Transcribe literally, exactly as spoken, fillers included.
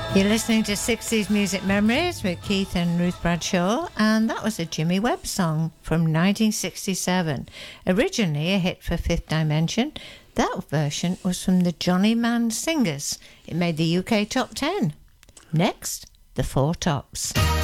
You're listening to sixties Music Memories with Keith and Ruth Bradshaw, and that was a Jimmy Webb song from nineteen sixty-seven. Originally a hit for Fifth Dimension, that version was from the Johnny Mann Singers. It made the U K top ten. Next, the Four Tops.